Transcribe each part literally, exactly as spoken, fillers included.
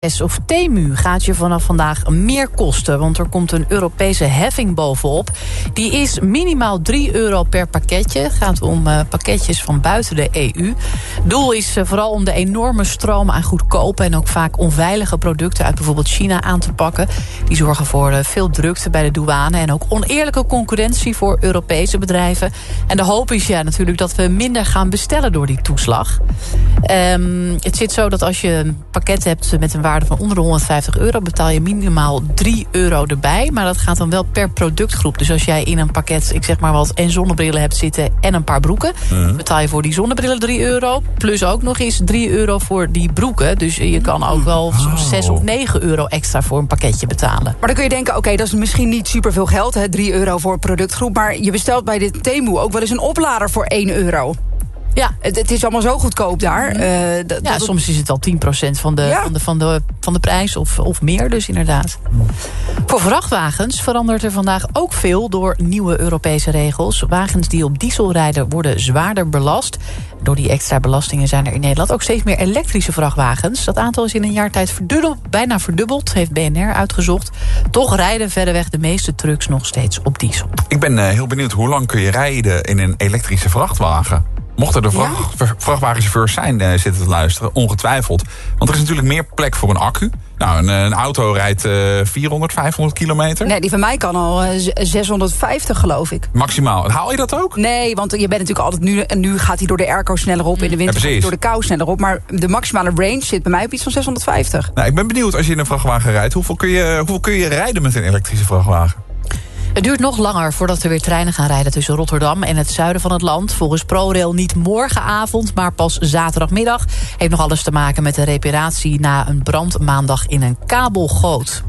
Of Temu gaat je vanaf vandaag meer kosten, want er komt een Europese heffing bovenop. Die is minimaal drie euro per pakketje. Het gaat om uh, pakketjes van buiten de E U. Doel is uh, vooral om de enorme stroom aan goedkope en ook vaak onveilige producten uit bijvoorbeeld China aan te pakken. Die zorgen voor uh, veel drukte bij de douane en ook oneerlijke concurrentie voor Europese bedrijven. En de hoop is ja natuurlijk dat we minder gaan bestellen door die toeslag. Um, het zit zo dat als je een pakket hebt met een waarde van onder de honderdvijftig euro... betaal je minimaal drie euro erbij. Maar dat gaat dan wel per productgroep. Dus als jij in een pakket, ik zeg maar wat, en zonnebrillen hebt zitten en een paar broeken... Uh-huh. betaal je voor die zonnebrillen drie euro. Plus ook nog eens drie euro voor die broeken. Dus je kan ook wel oh. zo'n zes of negen euro extra voor een pakketje betalen. Maar dan kun je denken, oké, okay, dat is misschien niet superveel geld, hè, drie euro voor een productgroep. Maar je bestelt bij de Temu ook wel eens een oplader voor één euro. Ja, het, het is allemaal zo goedkoop daar. Uh, d- ja, dat soms is het al tien procent van de, ja. van de, van de, van de prijs of, of meer dus inderdaad. Voor vrachtwagens verandert er vandaag ook veel door nieuwe Europese regels. Wagens die op diesel rijden worden zwaarder belast. Door die extra belastingen zijn er in Nederland ook steeds meer elektrische vrachtwagens. Dat aantal is in een jaar tijd verdubbeld, bijna verdubbeld, heeft B N R uitgezocht. Toch rijden verreweg de meeste trucks nog steeds op diesel. Ik ben uh, heel benieuwd, hoe lang kun je rijden in een elektrische vrachtwagen? Mochten er vracht, ja. vrachtwagenchauffeurs zijn uh, zitten te luisteren, ongetwijfeld. Want er is natuurlijk meer plek voor een accu. Nou, een, een auto rijdt uh, vierhonderd, vijfhonderd kilometer. Nee, die van mij kan al uh, zeshonderdvijftig, geloof ik. Maximaal. Haal je dat ook? Nee, want je bent natuurlijk altijd nu... en nu gaat hij door de airco sneller op, in de winter ja, door de kou sneller op. Maar de maximale range zit bij mij op iets van zeshonderdvijftig. Nou, ik ben benieuwd, als je in een vrachtwagen rijdt, hoeveel kun je, hoeveel kun je rijden met een elektrische vrachtwagen? Het duurt nog langer voordat er weer treinen gaan rijden tussen Rotterdam en het zuiden van het land. Volgens ProRail niet morgenavond, maar pas zaterdagmiddag. Heeft nog alles te maken met de reparatie na een brand maandag in een kabelgoot.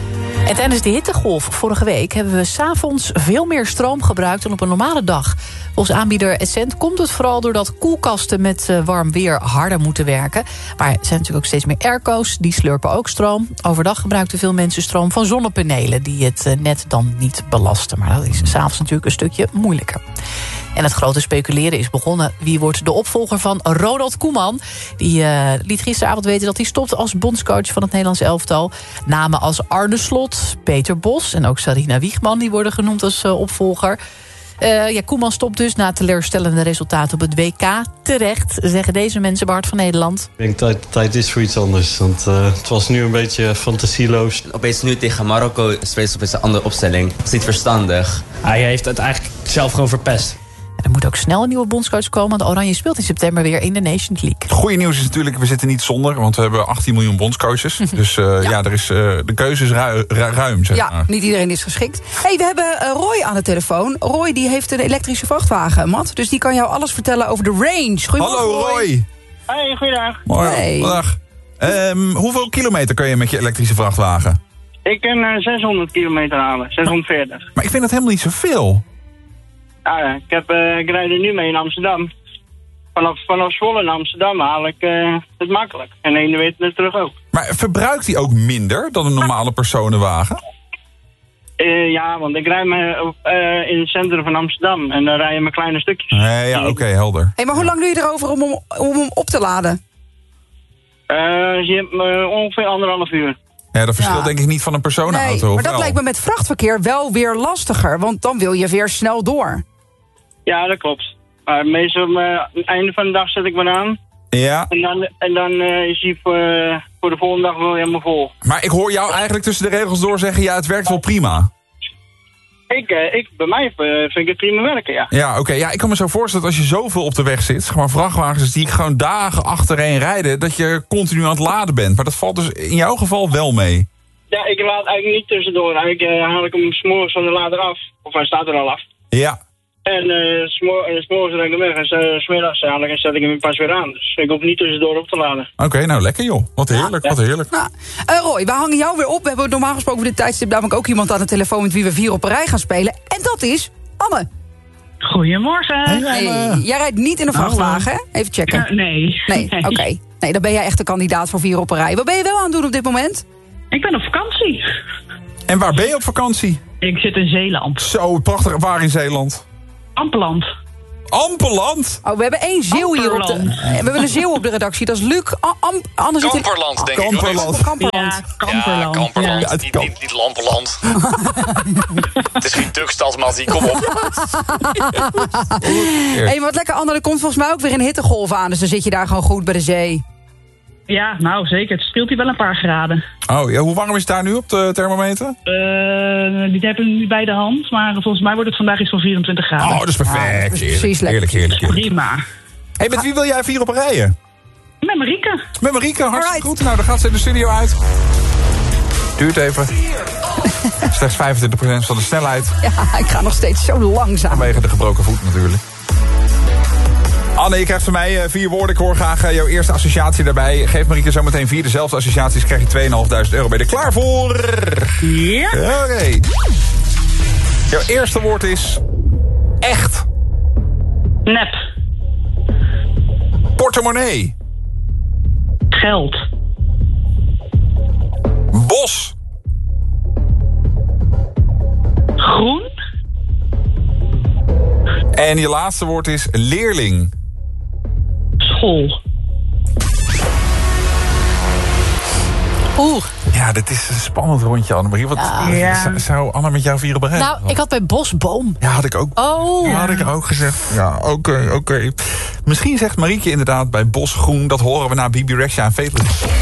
En tijdens de hittegolf vorige week hebben we 's avonds veel meer stroom gebruikt dan op een normale dag. Volgens aanbieder Essent komt het vooral doordat koelkasten met uh, warm weer harder moeten werken. Maar er zijn natuurlijk ook steeds meer airco's, die slurpen ook stroom. Overdag gebruikten veel mensen stroom van zonnepanelen die het uh, net dan niet belasten. Maar dat is 's avonds natuurlijk een stukje moeilijker. En het grote speculeren is begonnen. Wie wordt de opvolger van Ronald Koeman? Die uh, liet gisteravond weten dat hij stopt als bondscoach van het Nederlands elftal. Namen als Arne Slot, Peter Bos en ook Sarina Wiegman die worden genoemd als uh, opvolger. Uh, ja, Koeman stopt dus na teleurstellende resultaten op het W K. Terecht, zeggen deze mensen bij Hart van Nederland. Ik denk dat het tijd is voor iets anders. Want uh, het was nu een beetje fantasieloos. Opeens nu tegen Marokko speelt op een andere opstelling. Dat is niet verstandig. Hij heeft het eigenlijk zelf gewoon verpest. Er moet ook snel een nieuwe bondscoach komen, want Oranje speelt in september weer in de Nations League. Het goede nieuws is natuurlijk, we zitten niet zonder, want we hebben achttien miljoen bondscoaches. Dus uh, ja. ja, er is, uh, de keuze is ru- ru- ruim, zeg ja, maar. Niet iedereen is geschikt. Hey, we hebben uh, Roy aan de telefoon. Roy die heeft een elektrische vrachtwagen, Matt. Dus die kan jou alles vertellen over de range. Goedemorgen, Hallo Roy. Hey, goeiedag. Mooi. Hey. Goedendag. Um, hoeveel kilometer kun je met je elektrische vrachtwagen? Ik kan uh, zeshonderd kilometer halen, zeshonderdveertig. Maar, maar ik vind dat helemaal niet zoveel. Ah, ja, ik, heb, uh, ik rijd er nu mee in Amsterdam. Vanaf, vanaf Zwolle in Amsterdam haal ik uh, het makkelijk. En heen en weer terug ook. Maar verbruikt die ook minder dan een normale personenwagen? Uh, ja, want ik rijd me uh, in het centrum van Amsterdam. En dan rij je mijn kleine stukjes. Nee, ja, oké, okay, helder. Hey, maar hoe lang doe je erover om hem, om hem op te laden? Uh, je hebt uh, ongeveer anderhalf uur. Ja, dat verschilt ja. denk ik niet van een personenauto. Nee, maar dat wel? Lijkt me met vrachtverkeer wel weer lastiger. Want dan wil je weer snel door. Ja, dat klopt. Maar meestal uh, aan het einde van de dag zet ik me aan. Ja. En dan, en dan uh, is hij voor, uh, voor de volgende dag wel helemaal vol. Maar ik hoor jou eigenlijk tussen de regels door zeggen, ja, het werkt wel prima. Ik, uh, ik, bij mij uh, vind ik het prima werken, ja. Ja, oké. Okay. Ja, ik kan me zo voorstellen dat als je zoveel op de weg zit, zeg maar vrachtwagens die gewoon dagen achtereen rijden, dat je continu aan het laden bent. Maar dat valt dus in jouw geval wel mee. Ja, ik laat eigenlijk niet tussendoor. Eigenlijk uh, haal ik hem 's morgens van de lader af. Of hij staat er al af. Ja. En uh, 's morgens rijd ik hem weg en 's middags haal ik en zet ik hem pas weer aan. Dus ik hoef niet tussendoor op te laden. Oké, okay, nou lekker joh. Wat heerlijk, ja, wat heerlijk. Nou, uh, Roy, we hangen jou weer op. We hebben normaal gesproken voor dit tijdstip namelijk ook iemand aan de telefoon met wie we vier op een rij gaan spelen. En dat is Anne. Goedemorgen. Hey, hey. Jij rijdt niet in een vrachtwagen, hè? Even checken. Uh, nee. Nee, oké. Okay. Nee, dan ben jij echt de kandidaat voor vier op een rij. Wat ben je wel aan het doen op dit moment? Ik ben op vakantie. En waar ben je op vakantie? Ik zit in Zeeland. Zo, prachtig. Waar in Zeeland? Ampeland. Amperland? Oh, we hebben één Zeeuw hier op de... Amperland. We hebben een Zeeuw op de redactie, dat is Luc. A- Am, anders Kamperland, denk ik. Kamperland. Kamperland. Ja, Kamperland. Ja, Kamperland. Ja. het Niet, kan. niet, niet Lamperland. Het is geen Dukstad, Mattie. Kom op. Hé, hey, wat lekker, Anne, er komt volgens mij ook weer een hittegolf aan. Dus dan zit je daar gewoon goed bij de zee. Ja, nou zeker. Het scheelt hier wel een paar graden. Oh, ja, hoe warm is het daar nu op de thermometer? Uh, die heb ik niet bij de hand, maar volgens mij wordt het vandaag iets van vierentwintig graden. Oh, dat is perfect. Ja, dat is precies heerlijk, lekker. heerlijk, heerlijk. Prima. Hey, met wie wil jij vier op een rijden? Met Marieke. Met Marieke, hartstikke Alright. goed. Nou, dan gaat ze de studio uit. Duurt even. Slechts vijfentwintig procent van de snelheid. Ja, ik ga nog steeds zo langzaam. Vanwege de gebroken voet natuurlijk. Anne, je krijgt van mij uh, vier woorden. Ik hoor graag uh, jouw eerste associatie daarbij. Geef Marieke zo meteen vier dezelfde associaties. Krijg je tweeduizend vijfhonderd euro. Ben je er klaar voor? Ja. Oké. Okay. Jouw eerste woord is... echt. Nep. Portemonnee. Geld. Bos. Groen. En je laatste woord is leerling. School. Oeh. Ja, dit is een spannend rondje, Annemarie. Wat Ja. zou- zou Anne met jou vieren bereiken? Nou, ik had bij Bosboom. Ja, had ik ook. Oh. Ja, had ik ook gezegd. Ja, oké, okay, oké. Okay. Misschien zegt Marieke inderdaad bij Bosgroen. Dat horen we na Bibi Rexha en Fateless.